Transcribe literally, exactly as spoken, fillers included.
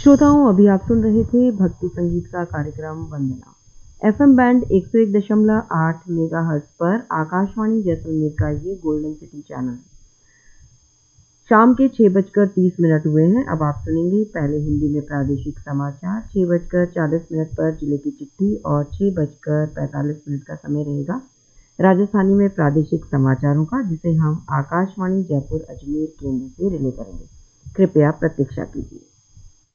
श्रोताओं, अभी आप सुन रहे थे भक्ति संगीत का कार्यक्रम वंदना। एफएम बैंड एक सौ एक दशमलव आठ मेगाहर्ट्ज पर आकाशवाणी जैसलमेर का ये गोल्डन सिटी चैनल है। शाम के छह बजकर तीस मिनट हुए हैं। अब आप सुनेंगे पहले हिंदी में प्रादेशिक समाचार, छह बजकर चालीस मिनट पर जिले की चिट्ठी और छह बजकर पैंतालीस मिनट का समय रहेगा राजस्थानी में प्रादेशिक समाचारों का, जिसे हम आकाशवाणी जयपुर अजमेर केंद्र से रिले करेंगे। कृपया प्रतीक्षा कीजिए।